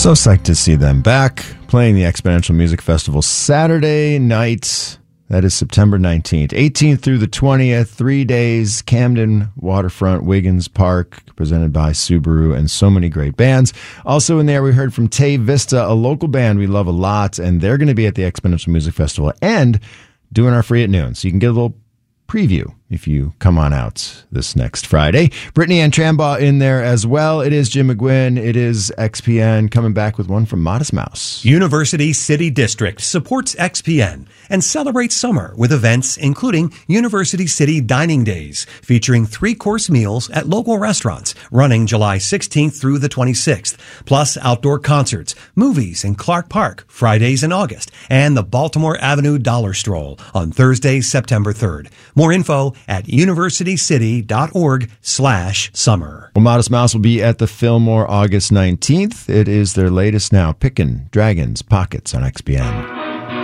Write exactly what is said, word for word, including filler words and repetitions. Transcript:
So psyched to see them back playing the Exponential Music Festival Saturday night. That is September nineteenth. eighteenth through the twentieth, three days, Camden Waterfront, Wiggins Park, presented by Subaru, and so many great bands. Also in there, we heard from Tay Vista, a local band we love a lot, and they're going to be at the Exponential Music Festival and doing our Free at Noon. So you can get a little preview if you come on out this next Friday. Brittany Ann Trambaugh in there as well. It is Jim McGuinn. It is X P N coming back with one from Modest Mouse. University City District supports X P N and celebrates summer with events including University City Dining Days, featuring three-course meals at local restaurants running July sixteenth through the twenty-sixth, plus outdoor concerts, movies in Clark Park Fridays in August, and the Baltimore Avenue Dollar Stroll on Thursday, September third. More info at universitycity.org slash summer. Well, Modest Mouse will be at the Fillmore August nineteenth. It is their latest now, Pickin' Dragons Pockets on X P N.